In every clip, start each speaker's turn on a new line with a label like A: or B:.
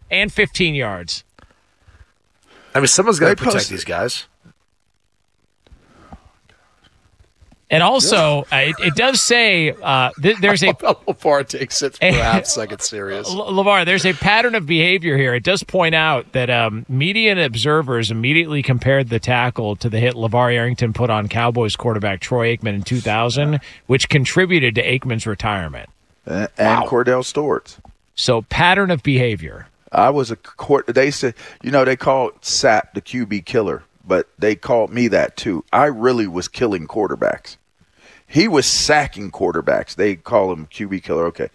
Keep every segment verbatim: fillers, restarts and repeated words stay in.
A: and fifteen yards.
B: I mean, someone's got to protect
C: posted.
B: these guys.
A: And also, uh, it, it does say uh, th- there's a
B: LeVar takes it for a half second serious.
A: L- LeVar, there's a pattern of behavior here. It does point out that um, media and observers immediately compared the tackle to the hit LeVar Arrington put on Cowboys quarterback Troy Aikman in two thousand, which contributed to Aikman's retirement.
C: And, and wow. Cordell Storts.
A: So, pattern of behavior.
C: I was a court. They said, you know, they called Sapp the Q B killer, but they called me that too. I really was killing quarterbacks. He was sacking quarterbacks. They call him Q B killer. Okay.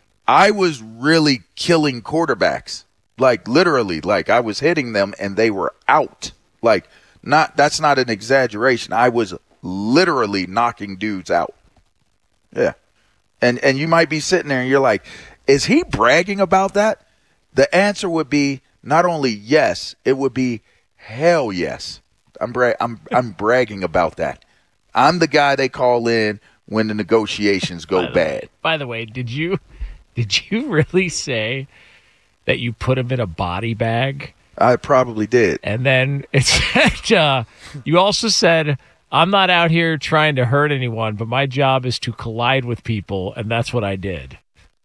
C: I was really killing quarterbacks. Like literally, like I was hitting them and they were out. Like not, that's not an exaggeration. I was literally knocking dudes out. Yeah. And, and you might be sitting there and you're like, is he bragging about that? The answer would be not only yes, it would be hell yes. I'm bra- I'm I'm bragging about that. I'm the guy they call in when the negotiations go
A: by the
C: bad.
A: Way, by the way, did you did you really say that you put him in a body bag?
C: I probably did.
A: And then it said uh, you also said, I'm not out here trying to hurt anyone, but my job is to collide with people, and that's what I did.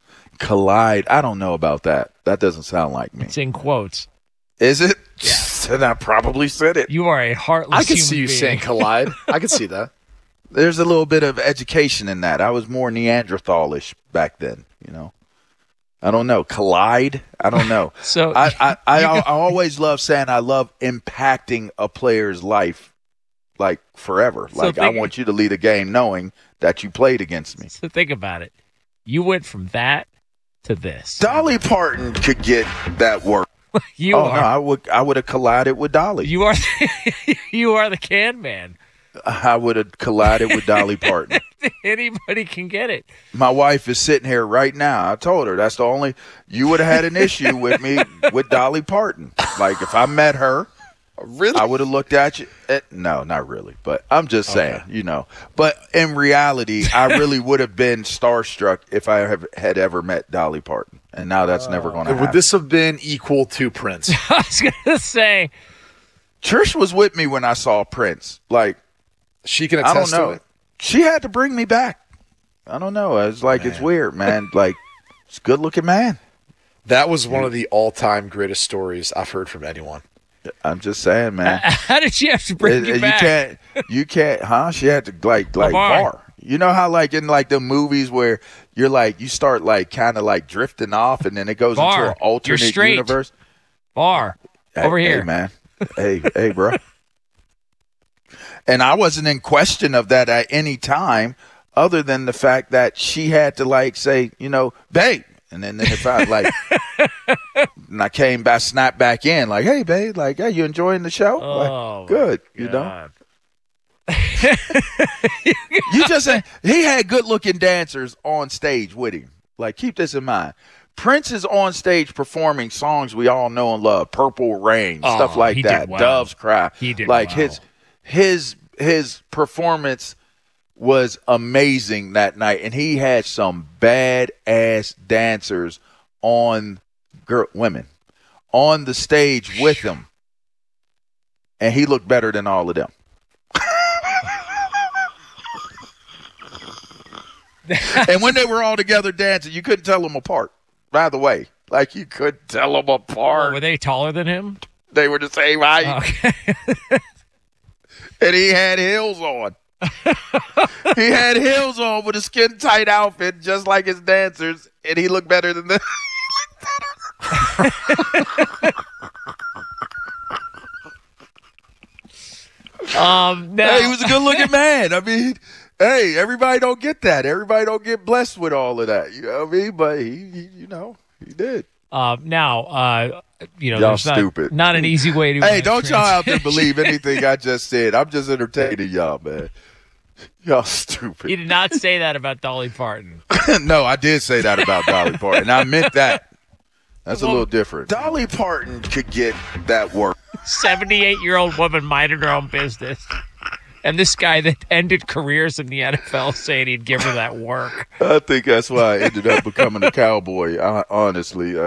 C: Collide? I don't know about that. That doesn't sound like me.
A: It's in quotes.
C: Is it?
A: Yeah.
C: Then I probably said it.
A: You are a heartless
B: I can
A: human
B: see you
A: being.
B: saying collide. I can see that.
C: There's a little bit of education in that. I was more Neanderthalish back then, you know. I don't know. Collide? I don't know.
A: so
C: I, I, I, I, I always love saying I love impacting a player's life like forever.
A: So
C: like
A: think,
C: I want you to lead a game knowing that you played against me.
A: So think about it. You went from that to this.
C: Dolly Parton could get that work.
A: you
C: oh,
A: are.
C: no, I would I would have collided with Dolly.
A: You are you are the can man.
C: I would have collided with Dolly Parton.
A: Anybody can get it.
C: My wife is sitting here right now. I told her that's the only you would have had an issue with me with Dolly Parton. Like if I met her,
B: really,
C: I would have looked at you. Eh, no, not really, but I'm just saying, okay. you know. But in reality, I really would have been starstruck if I have, had ever met Dolly Parton, and now that's uh, never going to happen.
B: Would this have been equal to Prince?
A: I was going to say,
C: Trish was with me when I saw Prince. Like.
B: She can attest
C: I don't know.
B: to it.
C: She had to bring me back. I don't know. It's like man. It's weird, man. Like it's a good looking man.
B: That was one of the all time greatest stories I've heard from anyone.
C: I'm just saying, man.
A: How did she have to bring
C: it,
A: you
C: you
A: back?
C: Can't, you can't, huh? She had to like like bar. You know how like in like the movies where you're like you start like kind of like drifting off and then it goes
A: bar.
C: into an alternate universe.
A: Bar over
C: hey,
A: here,
C: hey, man. hey, hey, bro. And I wasn't in question of that at any time other than the fact that she had to, like, say, you know, babe. And then, then if I, like, and I came back, snapped back in, like, hey, babe, like, hey, you enjoying the show?
A: Oh,
C: like, good, you know? You just said he had good-looking dancers on stage with him. Like, keep this in mind. Prince is on stage performing songs we all know and love, Purple Rain,
A: oh,
C: stuff like that,
A: well.
C: Doves Cry.
A: He did
C: like
A: well.
C: his his his performance was amazing that night, and he had some badass dancers on girl women on the stage with him, and he looked better than all of them. And when they were all together dancing, you couldn't tell them apart. By the way, like you couldn't tell them apart.
A: Oh, were they taller than him?
C: They were the same height.
A: Okay.
C: And he had heels on. He had heels on with a skin tight outfit, just like his dancers, and he looked better than them.
A: um, no.
C: Hey, he was a good looking man. I mean, hey, everybody don't get that. Everybody don't get blessed with all of that. You know what I mean? But he, he you know, he did.
A: Uh, now, uh, you know,
C: y'all
A: there's not,
C: stupid.
A: Not an easy way to.
C: Hey, don't y'all out there believe anything I just said. I'm just entertaining y'all, man. Y'all stupid.
A: You did not say that about Dolly Parton.
C: No, I did say that about Dolly Parton, and I meant that. That's
A: well,
C: a little different. Dolly Parton could get that work.
A: seventy-eight-year-old woman minding her own business. And this guy that ended careers in the N F L saying he'd give her that work.
C: I think that's why I ended up becoming a cowboy, honestly.